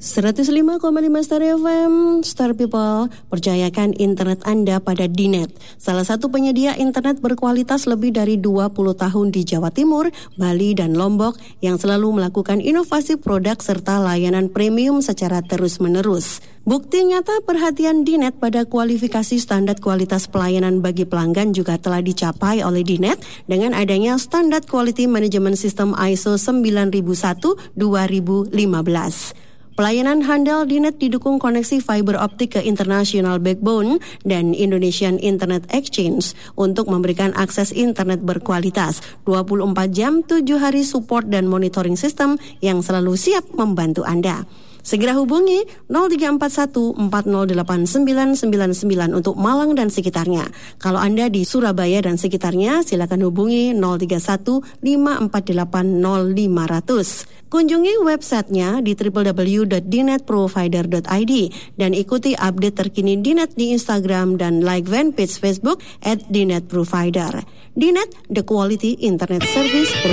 105,5 Star FM, Star People, percayakan internet Anda pada Dinet. Salah satu penyedia internet berkualitas lebih dari 20 tahun di Jawa Timur, Bali, dan Lombok yang selalu melakukan inovasi produk serta layanan premium secara terus-menerus. Bukti nyata perhatian Dinet pada kualifikasi standar kualitas pelayanan bagi pelanggan juga telah dicapai oleh Dinet dengan adanya Standard Quality Management System ISO 9001-2015. Pelayanan handal Dinet didukung koneksi fiber optik ke international backbone dan Indonesian Internet Exchange untuk memberikan akses internet berkualitas 24 jam, 7 hari support dan monitoring system yang selalu siap membantu Anda. Segera hubungi 0341 408999 untuk Malang dan sekitarnya. Kalau Anda di Surabaya dan sekitarnya, silakan hubungi 031 548 0500. Kunjungi websitenya di www.dinetprovider.id dan ikuti update terkini Dinet di Instagram dan like fanpage Facebook @dinetprovider. Dinet, the quality internet service provider.